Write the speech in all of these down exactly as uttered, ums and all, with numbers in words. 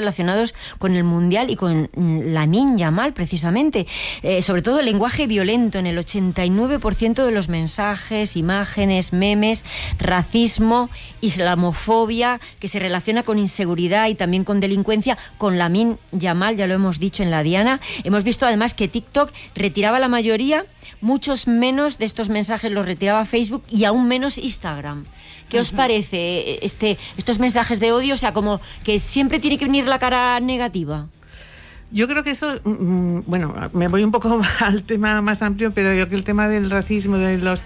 relacionados con el Mundial y con Lamine Yamal, precisamente. Eh, sobre todo el lenguaje violento en el ochenta y nueve por ciento de los mensajes, imágenes, memes, racismo, islamofobia, que se relaciona con inseguridad y también con delincuencia, con Lamine Yamal, ya lo hemos dicho en la Diana. Hemos visto además que TikTok retiraba la mayoría, muchos menos de estos mensajes los retiraba Facebook y aún menos Instagram. ¿Qué os parece este, estos mensajes de odio? O sea, como que siempre tiene que venir la cara negativa. Yo creo que eso, bueno, me voy un poco al tema más amplio, pero yo creo que el tema del racismo, de los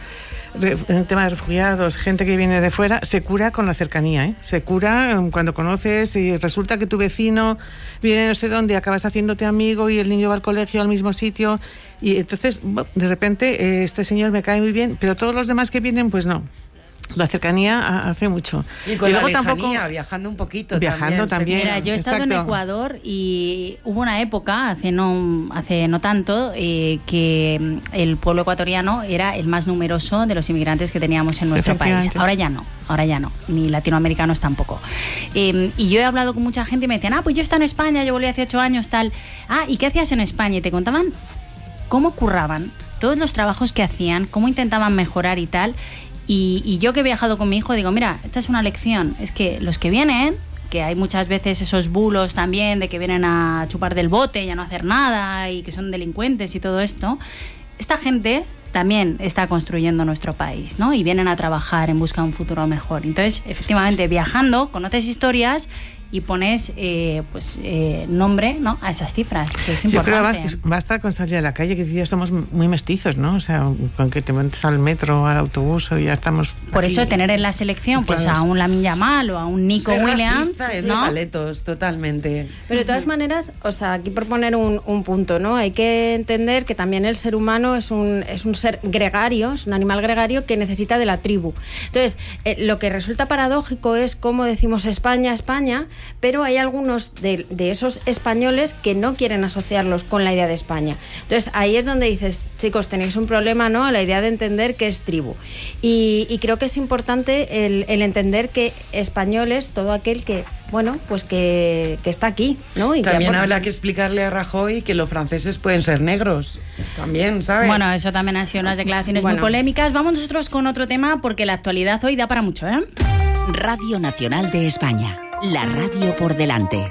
el tema de refugiados, gente que viene de fuera, se cura con la cercanía, ¿eh? Se cura cuando conoces y resulta que tu vecino viene no sé dónde, acabas haciéndote amigo y el niño va al colegio al mismo sitio y entonces de repente este señor me cae muy bien, pero todos los demás que vienen pues no. La cercanía hace mucho. Y con y la luego lejanía, tampoco, viajando un poquito. Viajando también. Mira, yo he estado exacto. en Ecuador y hubo una época, hace no, hace no tanto, eh, que el pueblo ecuatoriano era el más numeroso de los inmigrantes que teníamos en Sí, nuestro país. Ahora ya no, ahora ya no, ni latinoamericanos tampoco. Eh, y yo he hablado con mucha gente y me decían, ah, pues yo estaba en España, yo volví hace ocho años, tal. Ah, ¿y qué hacías en España? Y te contaban cómo curraban, todos los trabajos que hacían, cómo intentaban mejorar y tal. Y, y yo que he viajado con mi hijo digo, mira, esta es una lección, es que los que vienen, que hay muchas veces esos bulos también de que vienen a chupar del bote y a no hacer nada y que son delincuentes y todo esto, esta gente también está construyendo nuestro país, ¿no? Y vienen a trabajar en busca de un futuro mejor. Entonces, efectivamente, viajando, conoces historias y pones eh, pues eh, nombre, ¿no?, a esas cifras, que es importante. Yo creo que basta con salir a la calle, que ya somos muy mestizos, ¿no? O sea, con que te montes al metro, al autobús, y ya estamos Por aquí. eso tener en la selección pues a un Lamine Yamal o a un Nico Ser Williams, es ¿no? de paletos, totalmente. Pero de todas maneras, o sea, aquí por poner un, un punto, ¿no? Hay que entender que también el ser humano es un, es un ser gregario, es un animal gregario que necesita de la tribu. Entonces, eh, lo que resulta paradójico es cómo decimos España, España, pero hay algunos de, de esos españoles que no quieren asociarlos con la idea de España. Entonces, ahí es donde dices, chicos, tenéis un problema, ¿no?, la idea de entender qué es tribu. Y, y creo que es importante el, el entender que español es todo aquel que, bueno, pues que, que está aquí, ¿no? Y también que habrá por... que explicarle a Rajoy que los franceses pueden ser negros, también, ¿sabes? Bueno, eso también han sido unas declaraciones bueno. muy polémicas. Vamos nosotros con otro tema, porque la actualidad hoy da para mucho, ¿eh? Radio Nacional de España, la radio por delante.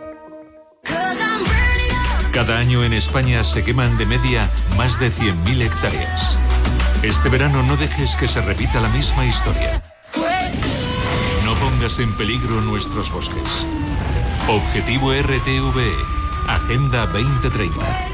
Cada año en España se queman de media más de cien mil hectáreas. Este verano no dejes que se repita la misma historia. No pongas en peligro nuestros bosques. Objetivo R T V E, Agenda veinte treinta.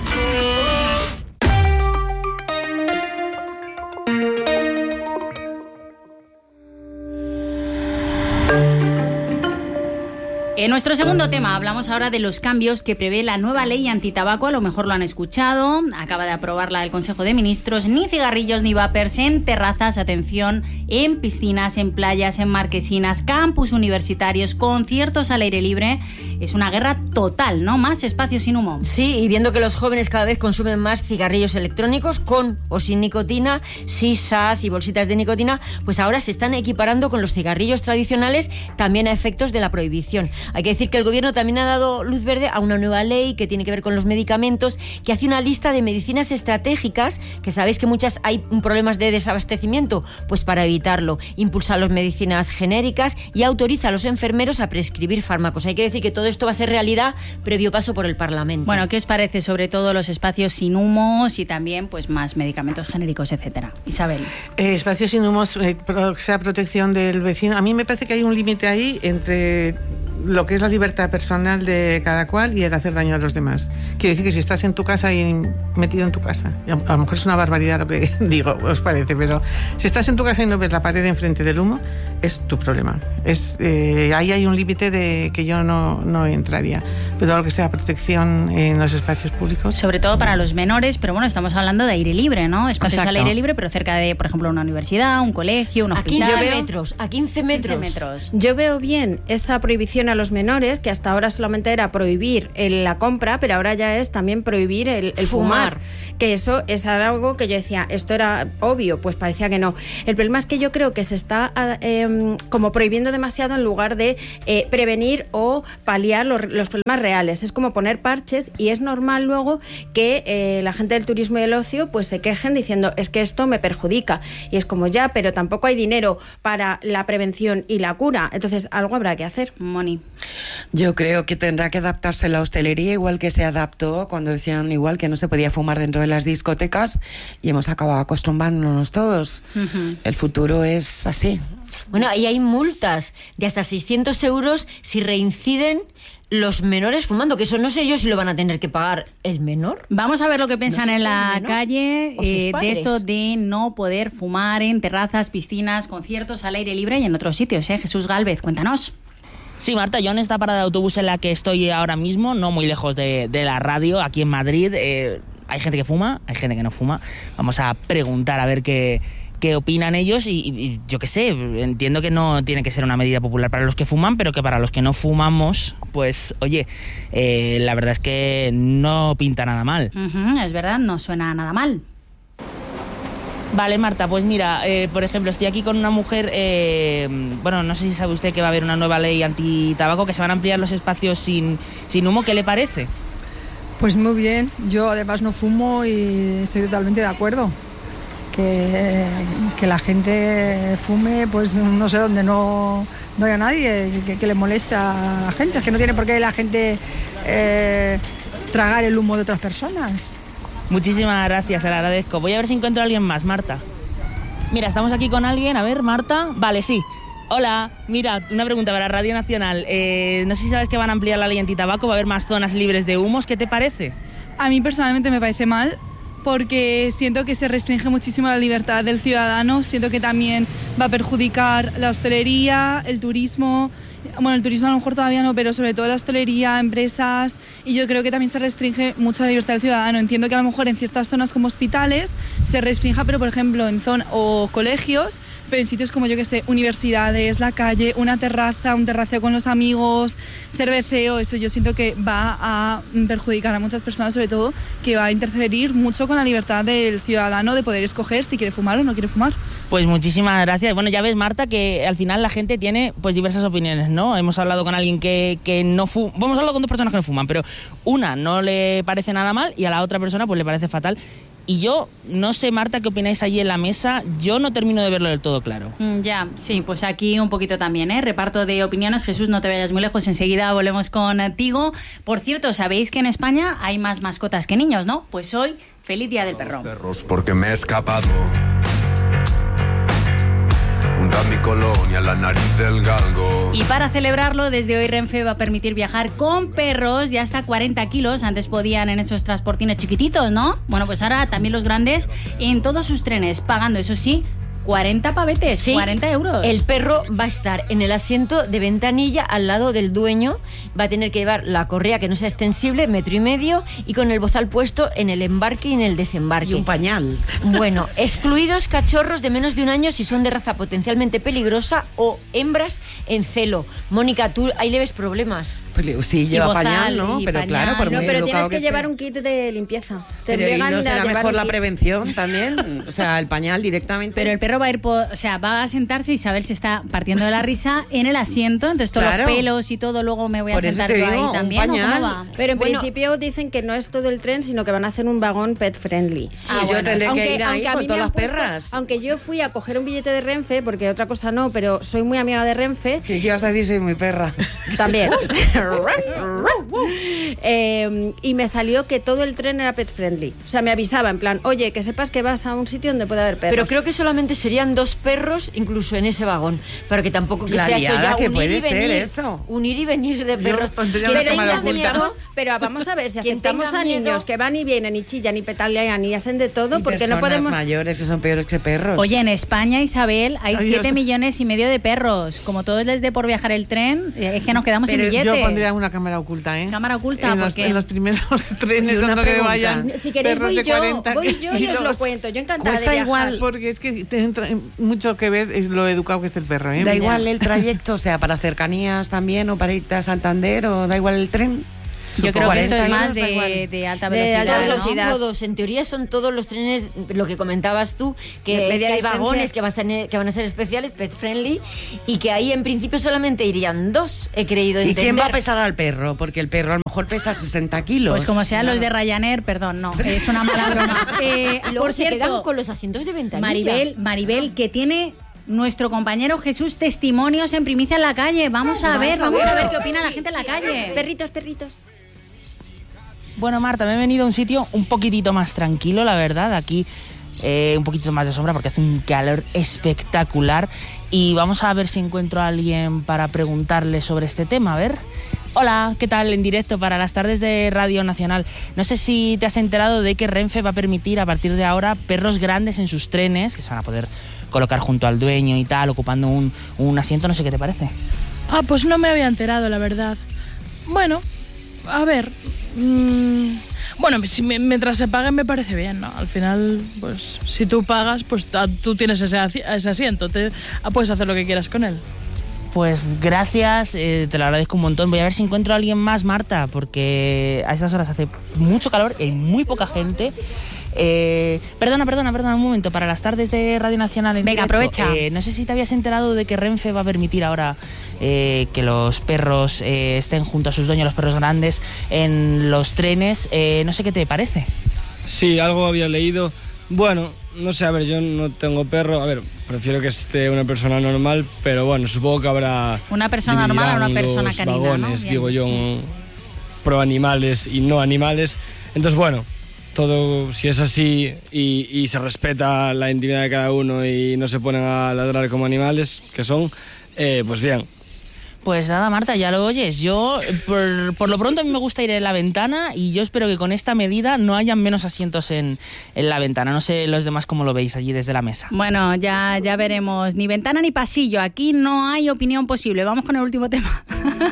En nuestro segundo tema hablamos ahora de los cambios que prevé la nueva ley antitabaco. A lo mejor lo han escuchado, acaba de aprobarla el Consejo de Ministros. Ni cigarrillos ni vapers en terrazas, atención, en piscinas, en playas, en marquesinas, campus universitarios, conciertos al aire libre. Es una guerra total, ¿no? Más espacio sin humo. Sí, y viendo que los jóvenes cada vez consumen más cigarrillos electrónicos con o sin nicotina, sisas y bolsitas de nicotina, pues ahora se están equiparando con los cigarrillos tradicionales también a efectos de la prohibición. Hay que decir que el gobierno también ha dado luz verde a una nueva ley que tiene que ver con los medicamentos, que hace una lista de medicinas estratégicas, que sabéis que muchas hay problemas de desabastecimiento, pues para evitarlo, impulsa las medicinas genéricas y autoriza a los enfermeros a prescribir fármacos. Hay que decir que todo esto va a ser realidad previo paso por el Parlamento. Bueno, ¿qué os parece sobre todo los espacios sin humos y también pues más medicamentos genéricos, etcétera? Isabel. Eh, espacios sin humos, eh, pro, sea protección del vecino. A mí me parece que hay un límite ahí entre lo que es la libertad personal de cada cual y el hacer daño a los demás. Quiero decir que si estás en tu casa y metido en tu casa, a lo mejor es una barbaridad lo que digo, os parece, pero si estás en tu casa y no ves la pared enfrente del humo, es tu problema. Es, eh, ahí hay un límite de que yo no, no entraría. Pero lo que sea protección en los espacios públicos. Sobre todo para los menores, pero bueno, estamos hablando de aire libre, ¿no? Espacios Exacto. al aire libre, pero cerca de, por ejemplo, una universidad, un colegio, un hospital. A quince metros, a quince metros. quince metros. Yo veo bien esa prohibición a los menores, que hasta ahora solamente era prohibir el, la compra, pero ahora ya es también prohibir el, el fumar. fumar. Que eso es algo que yo decía, esto era obvio, pues parecía que no. El problema es que yo creo que se está eh, um, como prohibiendo demasiado en lugar de eh, prevenir o paliar los, los problemas reales. Es como poner parches y es normal luego que eh, la gente del turismo y del ocio pues se quejen diciendo es que esto me perjudica. Y es como ya, pero tampoco hay dinero para la prevención y la cura. Entonces algo habrá que hacer. Moni. Yo creo que tendrá que adaptarse la hostelería igual que se adaptó cuando decían igual que no se podía fumar dentro de las discotecas y hemos acabado acostumbrándonos todos. Uh-huh. El futuro es así. Bueno, ahí hay multas de hasta seiscientos euros si reinciden los menores fumando, que eso no sé yo si lo van a tener que pagar el menor. Vamos a ver lo que piensan no sé en si la calle eh, de esto de no poder fumar en terrazas, piscinas, conciertos al aire libre y en otros sitios. ¿eh? Jesús Gálvez, cuéntanos. Sí, Marta, yo en esta parada de autobús en la que estoy ahora mismo, no muy lejos de, de la radio, aquí en Madrid, eh, hay gente que fuma, hay gente que no fuma. Vamos a preguntar a ver qué, qué opinan ellos y, y yo qué sé, entiendo que no tiene que ser una medida popular para los que fuman, pero que para los que no fumamos, pues oye, eh, la verdad es que no pinta nada mal. Uh-huh, es verdad, no suena nada mal. Vale, Marta, pues mira, eh, por ejemplo, estoy aquí con una mujer, eh, bueno, no sé si sabe usted que va a haber una nueva ley antitabaco, que se van a ampliar los espacios sin, sin humo, ¿qué le parece? Pues muy bien, yo además no fumo y estoy totalmente de acuerdo. Que, que la gente fume, pues no sé dónde no, no haya nadie que, que le molesta a la gente, es que no tiene por qué la gente eh, tragar el humo de otras personas. Muchísimas gracias, se lo agradezco. Voy a ver si encuentro a alguien más, Marta. Mira, estamos aquí con alguien. A ver, Marta. Vale, sí. Hola, mira, una pregunta para Radio Nacional. Eh, no sé si sabes que van a ampliar la ley antitabaco, va a haber más zonas libres de humos. ¿Qué te parece? A mí personalmente me parece mal, porque siento que se restringe muchísimo la libertad del ciudadano. Siento que también va a perjudicar la hostelería, el turismo. Bueno, el turismo a lo mejor todavía no, pero sobre todo la hostelería, empresas, y yo creo que también se restringe mucho la libertad del ciudadano. Entiendo que a lo mejor en ciertas zonas como hospitales se restrinja, pero por ejemplo en zonas o colegios, pero en sitios como yo que sé, universidades, la calle, una terraza, un terraceo con los amigos, cerveceo, eso yo siento que va a perjudicar a muchas personas, sobre todo que va a interferir mucho con la libertad del ciudadano de poder escoger si quiere fumar o no quiere fumar. Pues muchísimas gracias. Bueno, ya ves, Marta, que al final la gente tiene pues diversas opiniones, ¿no? Hemos hablado con alguien que, que no fuma, hemos hablado con dos personas que no fuman, pero una no le parece nada mal y a la otra persona pues le parece fatal. Y yo, no sé, Marta, ¿qué opináis allí en la mesa? Yo no termino de verlo del todo claro. Mm, ya, sí, pues aquí un poquito también, ¿eh? Reparto de opiniones. Jesús, no te vayas muy lejos, enseguida volvemos contigo. Por cierto, ¿sabéis que en España hay más mascotas que niños, no? Pues hoy, feliz Día del Perro. Perros porque me he escapado. Mi colonia, la nariz del galgo. Y para celebrarlo, desde hoy Renfe va a permitir viajar con perros de hasta cuarenta kilos. Antes podían en esos transportines chiquititos, ¿no? Bueno, pues ahora también los grandes en todos sus trenes, pagando, eso sí, cuarenta pavetes, sí, cuarenta euros. El perro va a estar en el asiento de ventanilla al lado del dueño, va a tener que llevar la correa que no sea extensible, metro y medio, y con el bozal puesto en el embarque y en el desembarque. Y un pañal. Bueno, excluidos cachorros de menos de un año si son de raza potencialmente peligrosa o hembras en celo. Mónica, tú ahí le ves problemas. Sí, lleva bozal, pañal, ¿no? Pero pañal, claro, por no, muy pero tienes que, que llevar un kit de limpieza. Te pero ¿y no será mejor la kit? Prevención también? O sea, el pañal directamente. Pero el perro va a ir, por, o sea, va a sentarse, Isabel se está partiendo de la risa en el asiento, entonces todos claro. los pelos y todo, luego me voy a por sentar yo digo, ahí también, ¿o cómo va? Pero en bueno, principio dicen que no es todo el tren, sino que van a hacer un vagón pet friendly. Sí, ah, yo bueno, tendré aunque, que ir ahí con todas las puesto, perras. Aunque yo fui a coger un billete de Renfe, porque otra cosa no, pero soy muy amiga de Renfe. ¿Qué ibas a decir? Soy muy perra. También. eh, y me salió que todo el tren era pet friendly. O sea, me avisaba en plan, oye, que sepas que vas a un sitio donde puede haber perros. Pero creo que solamente serían dos perros, incluso en ese vagón, pero que tampoco que la sea eso ya que unir puede y venir, ser eso. unir y venir de perros. Pero, si aceptamos, pero vamos a ver, si aceptamos a niños miedo, que van y vienen y chillan y petalean y hacen de todo, porque no podemos mayores que son peores que perros. Oye, en España, Isabel, hay siete millones y medio de perros. Como todos les dé por viajar el tren, es que nos quedamos pero sin billetes. Yo pondría una cámara oculta, ¿eh? Cámara oculta, en los, en los primeros trenes donde que vayan. Si queréis voy yo, voy yo y os lo cuento. Yo encantada de viajar. Igual, porque es que tiene mucho que ver es lo educado que esté el perro, ¿eh? Da igual el trayecto, o sea, para cercanías también, o para irte a Santander, o da igual el tren. Yo creo que esto es más de, de alta velocidad. De alta ¿no? velocidad. Son todos, en teoría son todos los trenes, lo que comentabas tú, que, De es media que hay distancia. vagones que van, a ser, que van a ser especiales, pet friendly, y que ahí en principio solamente irían dos, he creído ¿Y entender. quién va a pesar al perro? Porque el perro a lo mejor pesa sesenta kilos. Pues como sean Claro. los de Ryanair, perdón, no, es una mala broma. Eh, Y luego por se quedan cierto, con los asientos de ventanilla. Maribel, Maribel, que tiene nuestro compañero Jesús testimonios en primicia en la calle. Vamos a Vamos ver, a vamos a ver. ver qué opina la gente en la sí, calle. Perritos, perritos. Bueno, Marta, me he venido a un sitio un poquitito más tranquilo, la verdad. Aquí eh, un poquito más de sombra porque hace un calor espectacular. Y vamos a ver si encuentro a alguien para preguntarle sobre este tema. A ver. Hola, ¿qué tal? En directo para las tardes de Radio Nacional. No sé si te has enterado de que Renfe va a permitir a partir de ahora perros grandes en sus trenes, que se van a poder colocar junto al dueño y tal, ocupando un, un asiento. No sé qué te parece. Ah, pues no me había enterado, la verdad. Bueno, a ver... Mmm, bueno, si, mientras se paguen me parece bien, ¿no? Al final, pues si tú pagas, pues tú tienes ese, ese asiento, te, puedes hacer lo que quieras con él. Pues gracias, eh, te lo agradezco un montón. Voy a ver si encuentro a alguien más, Marta, porque a esas horas hace mucho calor y hay muy poca gente. Eh, perdona, perdona, perdona, un momento. Para las tardes de Radio Nacional en Venga, directo, aprovecha. eh, no sé si te habías enterado de que Renfe va a permitir ahora eh, que los perros eh, estén junto a sus dueños, los perros grandes, en los trenes. Eh, no sé qué te parece. Sí, algo había leído. Bueno, no sé, a ver, yo no tengo perro. A ver, prefiero que esté una persona normal, pero bueno, supongo que habrá... Una persona normal o una persona los canina, vagones, ¿no? Bien. digo yo, pro animales y no animales. Entonces, bueno, todo, si es así y, y se respeta la intimidad de cada uno y no se ponen a ladrar como animales, que son, eh, pues bien. Pues nada, Marta, ya lo oyes. Yo, por, por lo pronto, a mí me gusta ir en la ventana y yo espero que con esta medida no hayan menos asientos en, en la ventana. No sé los demás cómo lo veis allí desde la mesa. Bueno, ya, ya veremos. Ni ventana ni pasillo. Aquí no hay opinión posible. Vamos con el último tema.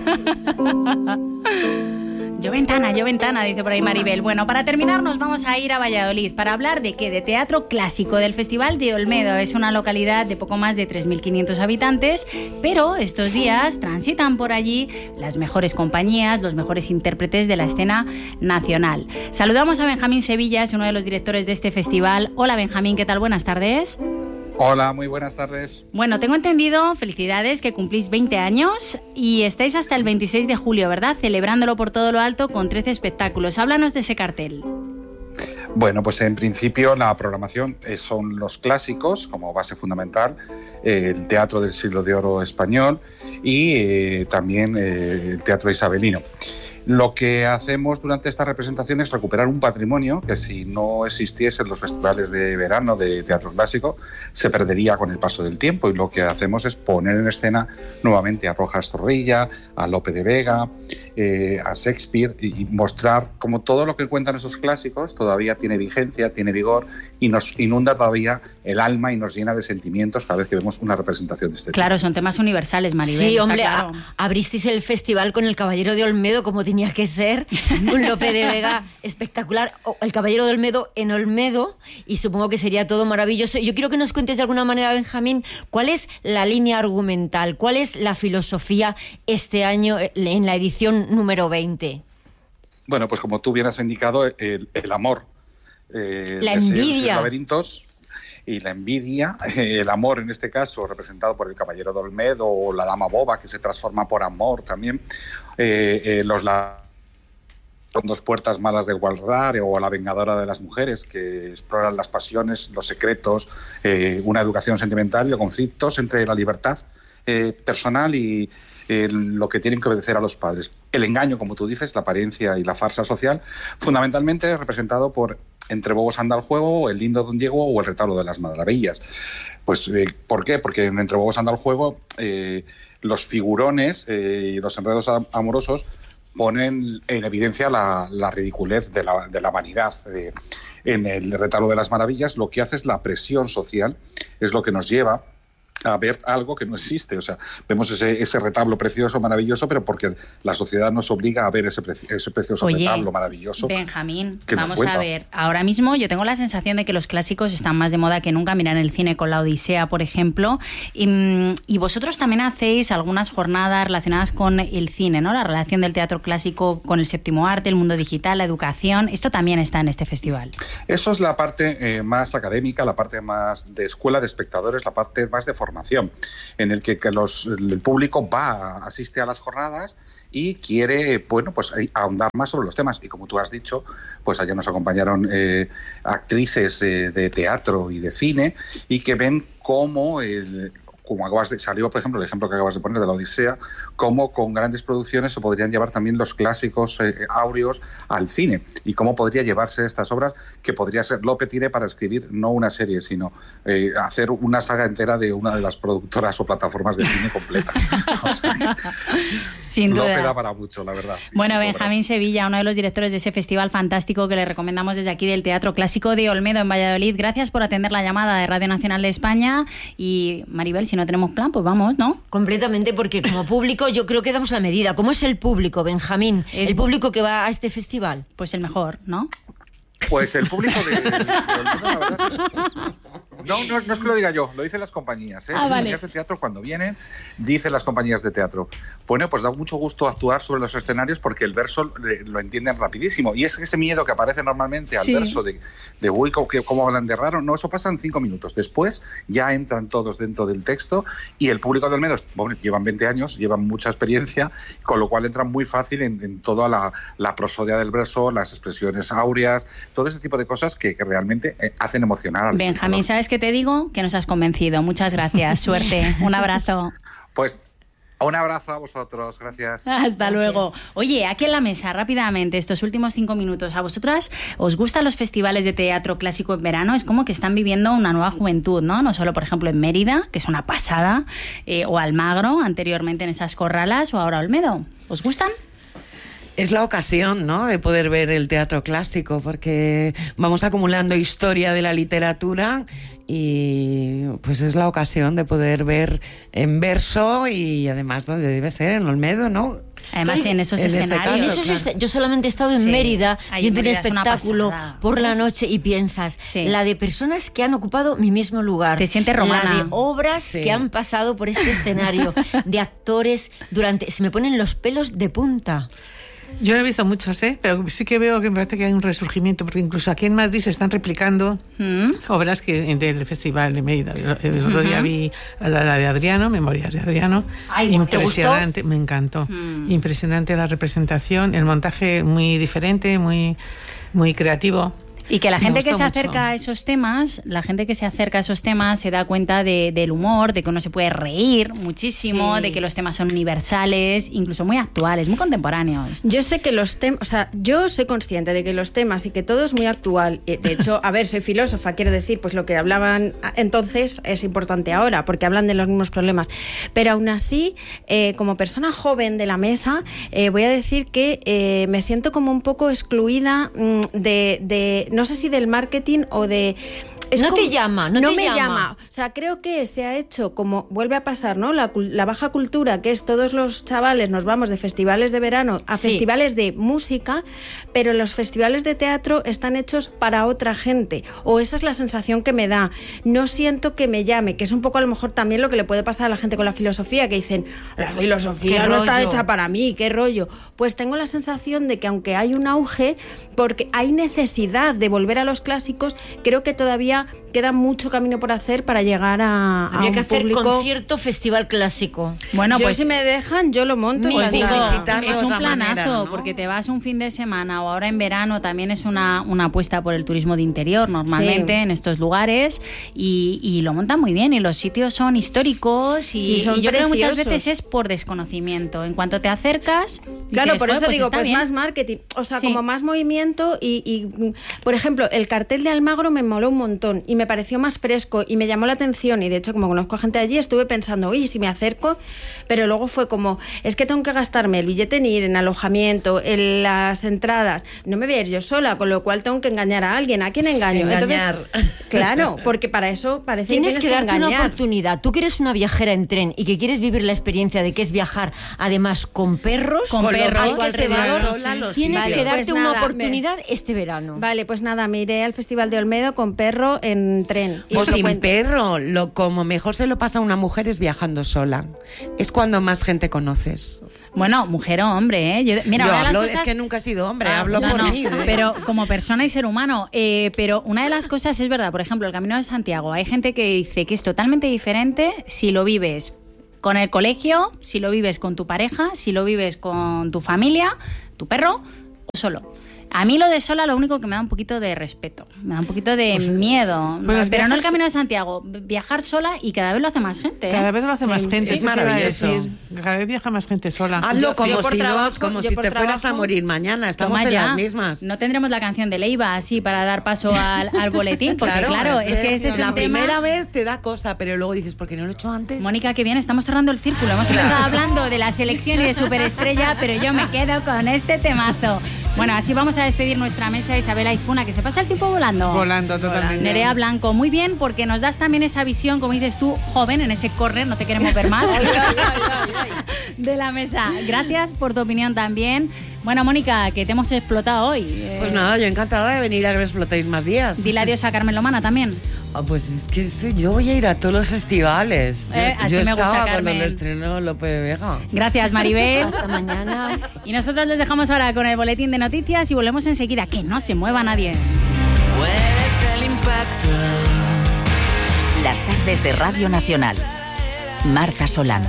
Yo ventana, yo ventana, dice por ahí Maribel. Bueno, para terminar nos vamos a ir a Valladolid para hablar de qué, de teatro clásico, del Festival de Olmedo. Es una localidad de poco más de tres mil quinientos habitantes, pero estos días transitan por allí las mejores compañías, los mejores intérpretes de la escena nacional. Saludamos a Benjamín Sevilla, es uno de los directores de este festival. Hola Benjamín, ¿qué tal? Buenas tardes. Hola, muy buenas tardes. Bueno, tengo entendido, felicidades, que cumplís veinte años y estáis hasta el veintiséis de julio, ¿verdad? Celebrándolo por todo lo alto con trece espectáculos. Háblanos de ese cartel. Bueno, pues en principio la programación son los clásicos como base fundamental, eh, el teatro del siglo de oro español y eh, también eh, el teatro isabelino. Lo que hacemos durante esta representación es recuperar un patrimonio que si no existiesen los festivales de verano de teatro clásico se perdería con el paso del tiempo, y lo que hacemos es poner en escena nuevamente a Rojas Zorrilla, a Lope de Vega, eh, a Shakespeare, y mostrar cómo todo lo que cuentan esos clásicos todavía tiene vigencia, tiene vigor y nos inunda todavía el alma y nos llena de sentimientos cada vez que vemos una representación de este tipo. Claro, son temas universales, Maribel. Sí, hombre, claro. a, abristeis el festival con el Caballero de Olmedo como tenía que ser, un Lope de Vega espectacular, o el Caballero de Olmedo en Olmedo, y supongo que sería todo maravilloso. Yo quiero que nos cuentes de alguna manera, Benjamín, cuál es la línea argumental, cuál es la filosofía este año en la edición número veinte. Bueno, pues como tú bien has indicado, el, el amor, eh, la deseos y envidia, laberintos y la envidia, el amor en este caso representado por el Caballero de Olmedo o la Dama Boba que se transforma por amor también, eh, eh, los la con dos puertas malas de guardar, o La Vengadora de las Mujeres, que exploran las pasiones, los secretos, eh, una educación sentimental y los conflictos entre la libertad eh, personal y eh, lo que tienen que obedecer a los padres. El engaño, como tú dices, la apariencia y la farsa social, fundamentalmente representado por Entre bobos anda el juego, El lindo Don Diego o El retablo de las maravillas. Pues, eh, ¿por qué? Porque en Entre bobos anda el juego eh, los figurones eh, y los enredos amorosos ponen en evidencia la, la ridiculez de la, de la vanidad. Eh, en El retablo de las maravillas lo que hace es la presión social, es lo que nos lleva a ver algo que no existe. O sea, vemos ese, ese retablo precioso, maravilloso, pero porque la sociedad nos obliga a ver ese, preci ese precioso Oye, retablo maravilloso. Benjamín, vamos a ver. Ahora mismo yo tengo la sensación de que los clásicos están más de moda que nunca. Mira, en el cine con la Odisea, por ejemplo. Y, y vosotros también hacéis algunas jornadas relacionadas con el cine, ¿no? La relación del teatro clásico con el séptimo arte, el mundo digital, la educación. Esto también está en este festival. Eso es la parte eh, más académica, la parte más de escuela de espectadores, la parte más de formación, en el que, que los, el público va, asiste a las jornadas y quiere, bueno, pues ahondar más sobre los temas. Y como tú has dicho, pues allá nos acompañaron eh, actrices eh, de teatro y de cine y que ven cómo el... como acabas de, salió, por ejemplo, el ejemplo que acabas de poner de la Odisea, cómo con grandes producciones se podrían llevar también los clásicos eh, áureos al cine, y cómo podría llevarse estas obras, que podría ser Lope Tire para escribir no una serie, sino eh, hacer una saga entera de una de las productoras o plataformas de cine completa. O sea, sin duda. Lope da para mucho, la verdad. Bueno, Benjamín Sevilla, uno de los directores de ese festival fantástico que le recomendamos desde aquí, del Teatro Clásico de Olmedo en Valladolid. Gracias por atender la llamada de Radio Nacional de España. Y Maribel, si no tenemos plan, pues vamos, ¿no? Completamente, porque como público yo creo que damos la medida. ¿Cómo es el público, Benjamín? Es el público que va a este festival. Pues el mejor, ¿no? Pues el público de... de, de, de la verdad es, no, no, no es que lo diga yo, lo dicen las compañías, ¿eh? Ah, las vale. compañías de teatro cuando vienen, dicen las compañías de teatro. Bueno, pues da mucho gusto actuar sobre los escenarios porque el verso eh, lo entienden rapidísimo. Y es ese miedo que aparece normalmente al Sí. verso de, de uy, cómo, cómo hablan de raro, no, eso pasa en cinco minutos. Después ya entran todos dentro del texto y el público de Olmedo, bueno, llevan veinte años, llevan mucha experiencia, con lo cual entran muy fácil en, en toda la, la prosodia del verso, las expresiones áureas, todo ese tipo de cosas que, que realmente eh, hacen emocionar al Benjamín, espectador. ¿sabes qué te digo? Que nos has convencido. Muchas gracias. Suerte. Un abrazo. Pues un abrazo a vosotros. Gracias. Hasta Gracias. luego. Oye, aquí en la mesa, rápidamente, estos últimos cinco minutos, ¿a vosotras os gustan los festivales de teatro clásico en verano? Es como que están viviendo una nueva juventud, ¿no? No solo, por ejemplo, en Mérida, que es una pasada, eh, o Almagro, anteriormente en esas corralas, o ahora Olmedo. ¿Os gustan? Es la ocasión, ¿no?, de poder ver el teatro clásico, porque vamos acumulando historia de la literatura y pues es la ocasión de poder ver en verso y además donde debe ser, en Olmedo, ¿no? Además, en esos En este escenarios. caso, En esos claro. est- yo solamente he estado en Sí. Mérida Ay, viendo un Mérida es una espectáculo pasada. por la noche y piensas, Sí. la de personas que han ocupado mi mismo lugar. Te sientes romana. La de obras Sí. que han pasado por este escenario, de actores durante... Se me ponen los pelos de punta. Yo no he visto muchos, ¿eh? Pero sí que veo que me parece que hay un resurgimiento, porque incluso aquí en Madrid se están replicando ¿Mm? obras que del Festival de Mérida. El, el otro día vi la, la de Adriano, Memorias de Adriano. Ay, ¿te impresionante, me encantó. Mm. Impresionante la representación, el montaje muy diferente, muy, muy creativo. Y que la Me gente que gustó se mucho. acerca a esos temas, la gente que se acerca a esos temas se da cuenta de, del humor, de que uno se puede reír muchísimo, Sí. de que los temas son universales, incluso muy actuales, muy contemporáneos. Yo sé que los temas, o sea, yo soy consciente de que los temas y que todo es muy actual. Eh, De hecho, a ver, soy filósofa, quiero decir, pues lo que hablaban entonces es importante ahora, porque hablan de los mismos problemas. Pero aún así, eh, como persona joven de la mesa, eh, voy a decir que eh, me siento como un poco excluida mm, de, de, no sé si del marketing o de... No como- te llama, no te me llama. llama. O sea, creo que se ha hecho como vuelve a pasar, ¿no? La, cul- la baja cultura, que es todos los chavales nos vamos de festivales de verano a Sí. festivales de música, pero los festivales de teatro están hechos para otra gente. O esa es la sensación que me da. No siento que me llame, que es un poco a lo mejor también lo que le puede pasar a la gente con la filosofía, que dicen, la filosofía Qué no está rollo. hecha para mí, qué rollo. Pues tengo la sensación de que aunque hay un auge, porque hay necesidad de volver a los clásicos, creo que todavía queda mucho camino por hacer para llegar a, a Habría un que hacer público. concierto festival clásico. Bueno, Yo pues si me dejan, yo lo monto. Ni y ya Pues digo, está. visitarlo es de un otra planazo, manera, ¿no? porque te vas un fin de semana o ahora en verano también es una, una apuesta por el turismo de interior normalmente Sí. en estos lugares y, y lo montan muy bien y los sitios son históricos y, Sí, son y yo creo que muchas preciosos. veces es por desconocimiento. En cuanto te acercas... Claro, dices, por eso "Joder, pues digo, está pues bien". más marketing, o sea, Sí. como más movimiento y, y, por ejemplo, el cartel de Almagro me moló un montón. montón y me pareció más fresco y me llamó la atención, y de hecho como conozco a gente allí estuve pensando, oye, si me acerco, pero luego fue como, es que tengo que gastarme el billete en ir, en alojamiento, en las entradas, no me voy a ir yo sola, con lo cual tengo que engañar a alguien. ¿A quién engaño? Engañar. Entonces, claro, porque para eso parece tienes que que, tienes darte que una engañar. oportunidad. Tú que eres una viajera en tren y que quieres vivir la experiencia de que es viajar además con perros, Con perros, a tu alrededor, sola los tienes Vale, que darte pues una nada, oportunidad este verano. Vale, pues nada, me iré al Festival de Olmedo con perro en tren. Y O os lo sin cuento. perro, lo como mejor se lo pasa a una mujer es viajando sola. Es cuando más gente conoces. Bueno, mujer o hombre, ¿eh? Yo, mira, Yo una de las hablo, cosas- es que nunca he sido hombre, Ah, hablo no, por no, mí. ¿eh? Pero como persona y ser humano. Eh, pero una de las cosas es verdad, por ejemplo, el Camino de Santiago. Hay gente que dice que es totalmente diferente si lo vives con el colegio, si lo vives con tu pareja, si lo vives con tu familia, tu perro o solo. A mí lo de sola lo único que me da un poquito de respeto, me da un poquito de Pues, miedo. pues los pero no el viajes- Camino de Santiago, viajar sola y cada vez lo hace más gente. ¿eh? Cada vez lo hace más Sí, gente. es eso te iba a maravilloso. decir. Cada vez viaja más gente sola. Hazlo Yo- como yo por si, no- trabajo- como yo si por te fueras a trabajo- morir mañana. Estamos Toma en ya. las mismas. No tendremos la canción de Leiva así para dar paso al, al boletín, porque claro, es que este es la un tema... primera vez te da cosa, pero luego dices, ¿por qué no lo he hecho antes? Mónica, que bien, estamos cerrando el círculo. Hemos empezado hablando de la selección y de Superestrella, pero yo me quedo con este temazo. Bueno, así vamos a despedir nuestra mesa. Isabel Aizpuna, que se pasa el tiempo volando. Volando totalmente. Nerea Blanco, muy bien, porque nos das también esa visión, como dices tú, joven, en ese correr, no te queremos ver más, de la mesa. Gracias por tu opinión también. Bueno, Mónica, que te hemos explotado hoy. Eh, Pues nada, yo encantada de venir a que me explotéis más días. Dile adiós a Carmen Lomana también. Ah, pues es que sí, yo voy a ir a todos los festivales. Yo, Eh, así yo me gusta, estaba cuando Carmen. lo estrenó Lope de Vega. Gracias, Maribel. Hasta mañana. Y nosotros les dejamos ahora con el boletín de noticias y volvemos enseguida. Que no se mueva nadie. Las tardes de Radio Nacional. Marta Solano.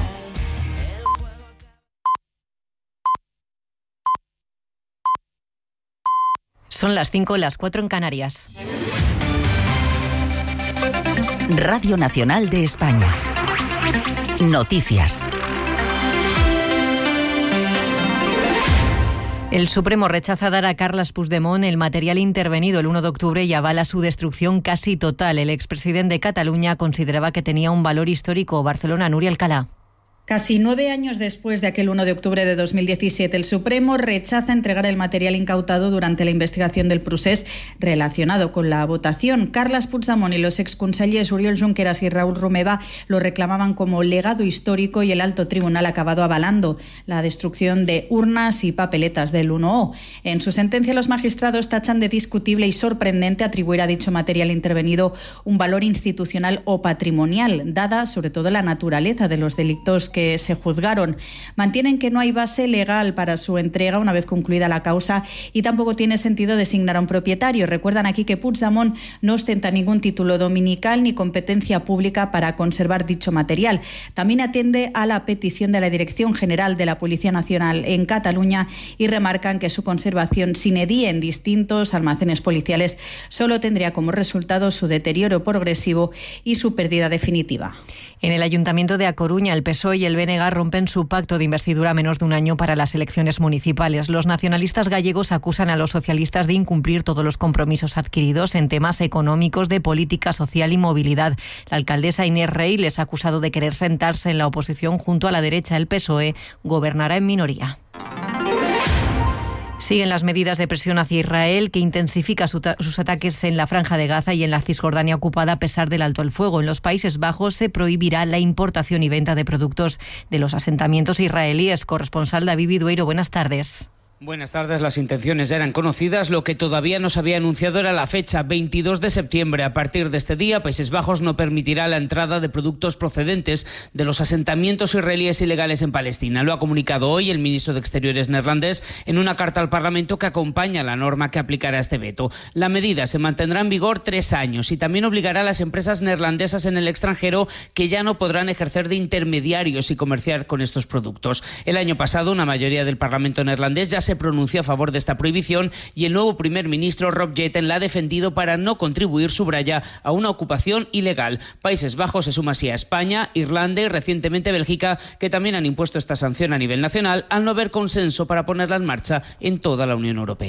Son las cinco, las cuatro en Canarias. Radio Nacional de España. Noticias. El Supremo rechaza dar a Carles Puigdemont el material intervenido el uno de octubre y avala su destrucción casi total. El expresidente de Cataluña consideraba que tenía un valor histórico. Barcelona, Nuria Alcalá. Casi nueve años después de aquel uno de octubre de dos mil diecisiete, el Supremo rechaza entregar el material incautado durante la investigación del procés relacionado con la votación. Carles Puigdemont y los exconsellers Oriol Junqueras y Raúl Romeva lo reclamaban como legado histórico y el alto tribunal ha acabado avalando la destrucción de urnas y papeletas del uno O. En su sentencia, los magistrados tachan de discutible y sorprendente atribuir a dicho material intervenido un valor institucional o patrimonial, dada sobre todo la naturaleza de los delitos que se juzgaron. Mantienen que no hay base legal para su entrega una vez concluida la causa y tampoco tiene sentido designar a un propietario. Recuerdan aquí que Puigdemont no ostenta ningún título dominical ni competencia pública para conservar dicho material. También atiende a la petición de la Dirección General de la Policía Nacional en Cataluña y remarcan que su conservación sine die en distintos almacenes policiales solo tendría como resultado su deterioro progresivo y su pérdida definitiva. En el Ayuntamiento de A Coruña, el P S O E y el B N G rompen su pacto de investidura a menos de un año para las elecciones municipales. Los nacionalistas gallegos acusan a los socialistas de incumplir todos los compromisos adquiridos en temas económicos, de política social y movilidad. La alcaldesa Inés Rey les ha acusado de querer sentarse en la oposición junto a la derecha. El P S O E gobernará en minoría. Siguen las medidas de presión hacia Israel, que intensifica su sus ataques en la Franja de Gaza y en la Cisjordania ocupada a pesar del alto el fuego. En los Países Bajos se prohibirá la importación y venta de productos de los asentamientos israelíes. Corresponsal David Vidueiro, buenas tardes. Buenas tardes. Las intenciones ya eran conocidas. Lo que todavía no se había anunciado era la fecha, veintidós de septiembre. A partir de este día, Países Bajos no permitirá la entrada de productos procedentes de los asentamientos israelíes ilegales en Palestina. Lo ha comunicado hoy el ministro de Exteriores neerlandés en una carta al Parlamento que acompaña la norma que aplicará este veto. La medida se mantendrá en vigor tres años y también obligará a las empresas neerlandesas en el extranjero que ya no podrán ejercer de intermediarios y comerciar con estos productos. El año pasado, una mayoría del Parlamento neerlandés ya se se pronunció a favor de esta prohibición y el nuevo primer ministro Rob Jetten la ha defendido para no contribuir, subraya, a una ocupación ilegal. Países Bajos se suma así a España, Irlanda y recientemente Bélgica, que también han impuesto esta sanción a nivel nacional al no haber consenso para ponerla en marcha en toda la Unión Europea.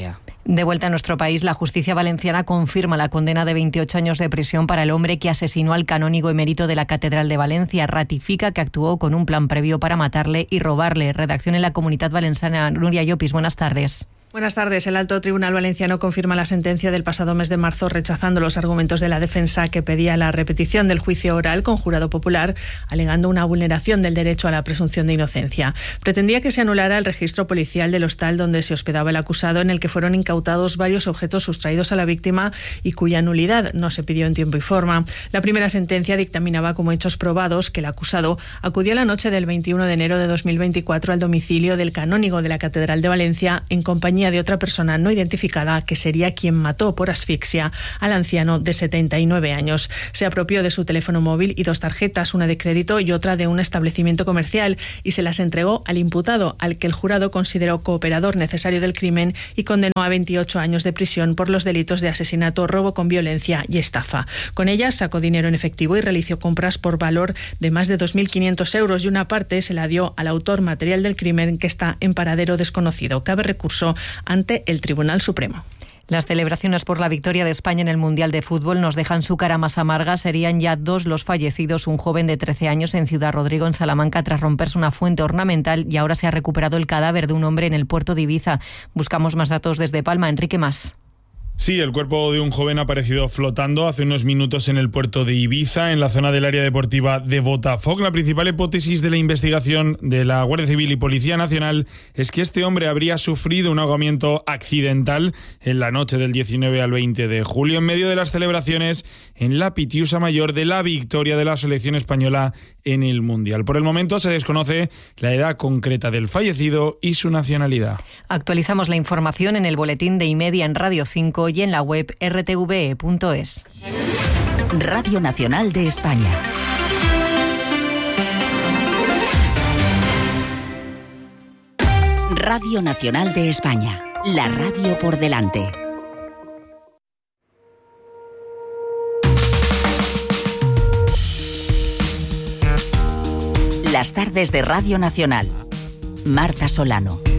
De vuelta a nuestro país, la justicia valenciana confirma la condena de veintiocho años de prisión para el hombre que asesinó al canónigo emérito de la Catedral de Valencia. Ratifica que actuó con un plan previo para matarle y robarle. Redacción en la Comunitat Valenciana. Nuria Llopis, buenas tardes. Buenas tardes. El Alto Tribunal Valenciano confirma la sentencia del pasado mes de marzo, rechazando los argumentos de la defensa que pedía la repetición del juicio oral con jurado popular, alegando una vulneración del derecho a la presunción de inocencia. Pretendía que se anulara el registro policial del hostal donde se hospedaba el acusado, en el que fueron incautados varios objetos sustraídos a la víctima y cuya nulidad no se pidió en tiempo y forma. La primera sentencia dictaminaba como hechos probados que el acusado acudió la noche del veintiuno de enero de dos mil veinticuatro al domicilio del canónigo de la Catedral de Valencia en compañía de otra persona no identificada que sería quien mató por asfixia al anciano de setenta y nueve años. Se apropió de su teléfono móvil y dos tarjetas, una de crédito y otra de un establecimiento comercial, y se las entregó al imputado, al que el jurado consideró cooperador necesario del crimen y condenó a veintiocho años de prisión por los delitos de asesinato, robo con violencia y estafa. Con ellas sacó dinero en efectivo y realizó compras por valor de más de dos mil quinientos euros, y una parte se la dio al autor material del crimen, que está en paradero desconocido. Cabe recurso ante el Tribunal Supremo. Las celebraciones por la victoria de España en el Mundial de Fútbol nos dejan su cara más amarga. Serían ya dos los fallecidos, un joven de trece años en Ciudad Rodrigo, en Salamanca, tras romperse una fuente ornamental, y ahora se ha recuperado el cadáver de un hombre en el puerto de Ibiza. Buscamos más datos desde Palma. Enrique Mas. Sí, el cuerpo de un joven ha aparecido flotando hace unos minutos en el puerto de Ibiza, en la zona del área deportiva de Botafoc. La principal hipótesis de la investigación de la Guardia Civil y Policía Nacional es que este hombre habría sufrido un ahogamiento accidental en la noche del diecinueve al veinte de julio, en medio de las celebraciones en la Pitiusa Mayor de la victoria de la selección española en el Mundial. Por el momento se desconoce la edad concreta del fallecido y su nacionalidad. Actualizamos la información en el boletín de Imedia en Radio cinco y en la web r t v e punto es. Radio Nacional de España. Radio Nacional de España. La radio por delante. Las tardes de Radio Nacional. Marta Solano.